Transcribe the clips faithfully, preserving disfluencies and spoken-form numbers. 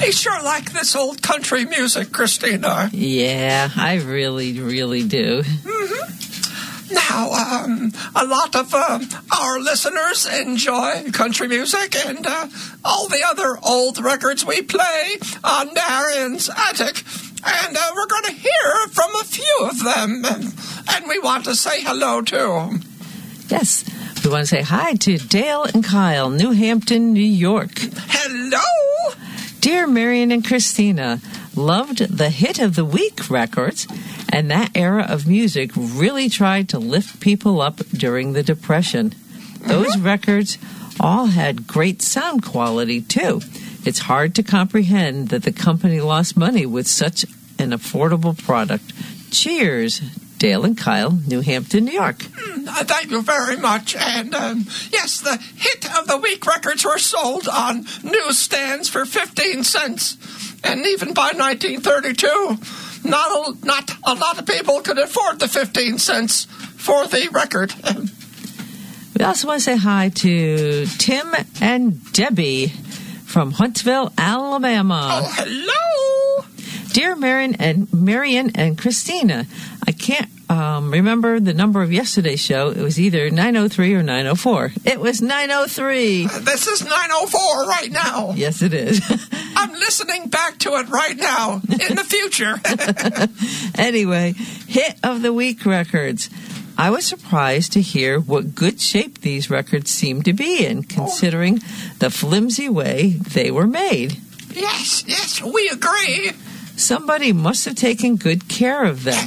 I sure like this old country music, Christina. Yeah, I really, really do. Mm-hmm. Now, um, a lot of uh, our listeners enjoy country music and uh, all the other old records we play on Marion's Attic. And uh, we're going to hear from a few of them. And we want to say hello to. Yes, we want to say hi to Dale and Kyle, New Hampton, New York. Hello! Dear Marion and Christina, loved the Hit of the Week records, and that era of music really tried to lift people up during the Depression. Those mm-hmm. records all had great sound quality, too. It's hard to comprehend that the company lost money with such an affordable product. Cheers, Dale and Kyle, New Hampton, New York. Mm, uh, thank you very much. And, um, yes, the Hit of the Week records were sold on newsstands for fifteen cents. And even by nineteen thirty-two, not a, not a lot of people could afford the fifteen cents for the record. We also want to say hi to Tim and Debbie from Huntsville, Alabama. Oh, hello! Dear Marion and Marion and Christina, I can't um, remember the number of yesterday's show. It was either nine oh three or nine oh four. It was nine oh three. Uh, this is nine oh four right now. Yes, it is. I'm listening back to it right now in the future. Anyway, Hit of the Week records. I was surprised to hear what good shape these records seem to be in, considering the flimsy way they were made. Yes, yes, we agree. Somebody must have taken good care of them.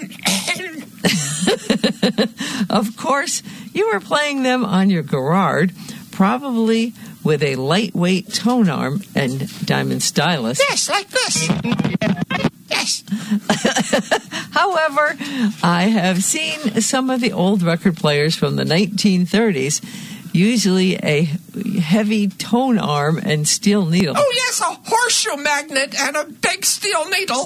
Of course, you were playing them on your Garrard, probably with a lightweight tone arm and diamond stylus. Yes, like this. Yes. However, I have seen some of the old record players from the nineteen thirties, usually a heavy tone arm and steel needle. Oh, yes, a horseshoe magnet and a big steel needle.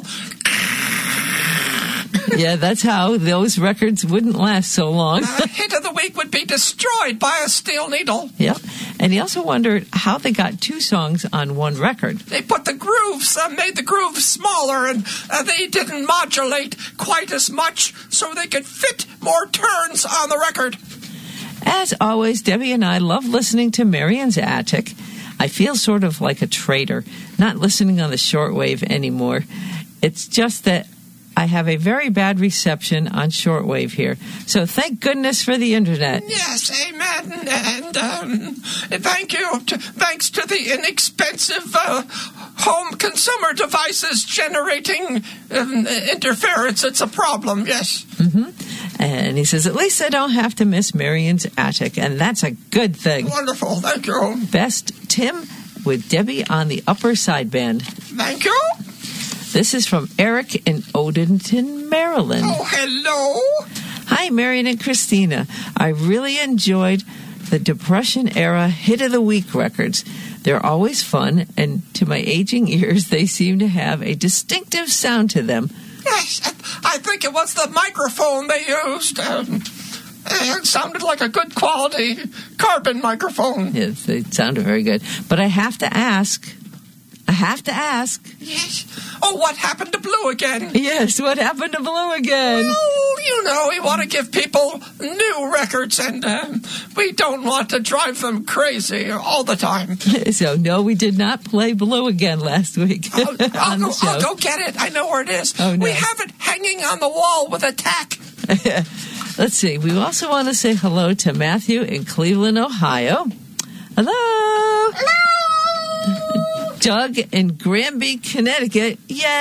Yeah, that's how those records wouldn't last so long. The Hit of the Week would be destroyed by a steel needle. Yep. And he also wondered how they got two songs on one record. They put the grooves, uh, made the grooves smaller, and uh, they didn't modulate quite as much, so they could fit more turns on the record. As always, Debbie and I love listening to Marion's Attic. I feel sort of like a traitor, not listening on the shortwave anymore. It's just that I have a very bad reception on shortwave here. So thank goodness for the internet. Yes, amen. And um, thank you. To, thanks to the inexpensive uh, home consumer devices generating um, interference, it's a problem, yes. Mm-hmm. And he says, at least I don't have to miss Marion's Attic, and that's a good thing. Wonderful, thank you. Best, Tim with Debbie on the upper sideband. Thank you. This is from Eric in Odenton, Maryland. Oh, hello. Hi, Marion and Christina. I really enjoyed the Depression-era Hit of the Week records. They're always fun, and to my aging ears, they seem to have a distinctive sound to them. Yes, I think it was the microphone they used. Um, it sounded like a good quality carbon microphone. Yes, they sounded very good. But I have to ask... I have to ask. Yes. Oh, what happened to Blue again? Yes, what happened to Blue again? Well, you know, we want to give people new records, and uh, we don't want to drive them crazy all the time. So, no, we did not play Blue again last week. I'll, I'll, on go, the show. I'll go get it. I know where it is. Oh, no. We have it hanging on the wall with a tack. Let's see. We also want to say hello to Matthew in Cleveland, Ohio. Hello. Hello. Doug in Granby, Connecticut.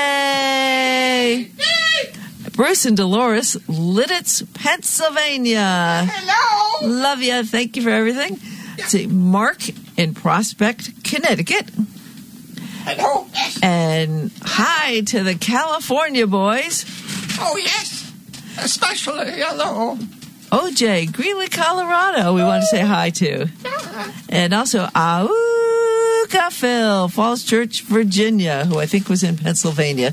Yay! Yay! Bruce and Dolores, Lidditz, Pennsylvania. Hello. Love you. Thank you for everything. Let's see. Mark in Prospect, Connecticut. Hello. Yes. And hi to the California boys. Oh, yes. Especially hello. O J, Greeley, Colorado, we want to say hi to. And also, Auka Phil, Falls Church, Virginia, who I think was in Pennsylvania.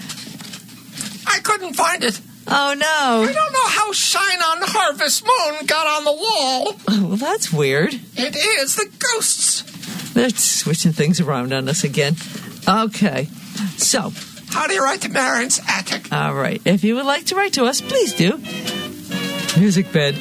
I couldn't find it. Oh, no. I don't know how Shine on Harvest Moon got on the wall. Oh, well, that's weird. It is the ghosts. They're switching things around on us again. Okay. So, how do you write to Marion's Attic? All right. If you would like to write to us, please do. Music bed.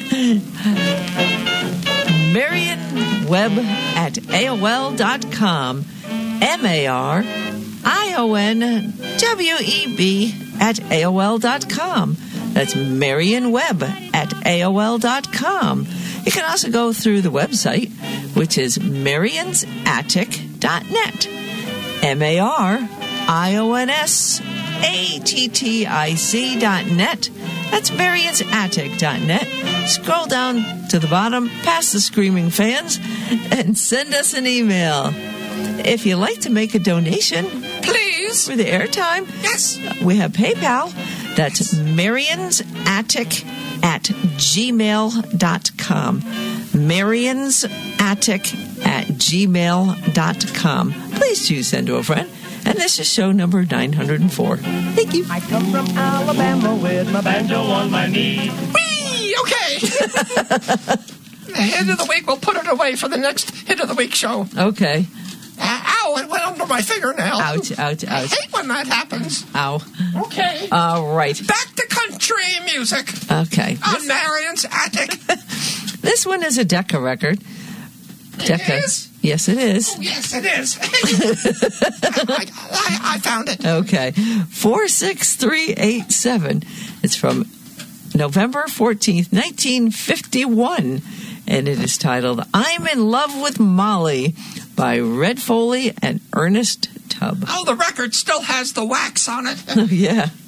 Marion Web at A O L dot com. M A R I O N W E B at A O L dot com. That's Marion Web at A O L dot com. You can also go through the website, which is marions attic dot net. M A R I O N S A T T I C dot net. That's marions attic dot net. Scroll down to the bottom, past the screaming fans, and send us an email. If you'd like to make a donation, please, for the airtime, yes, we have PayPal. That's marions attic at gmail dot com. marions attic at gmail dot com. Please choose Send to a Friend. And this is show number nine hundred four. Thank you. I come from Alabama with my banjo on my knee. Whee! Okay. The hit of the week, we'll put it away for the next hit of the week show. Okay. Uh, ow, it went under my fingernail. Ouch, ouch, ouch. I hate when that happens. Ow. Okay. All right. Back to country music. Okay. On Marion's Attic. This one is a Decca record. Decca. It is? Yes, it is. Oh, yes, it is. I, I, I found it. Okay. four six three eight seven. It's from November fourteenth, nineteen fifty-one. And it is titled I'm in Love with Molly by Red Foley and Ernest Tubb. Oh, the record still has the wax on it. Oh, yeah.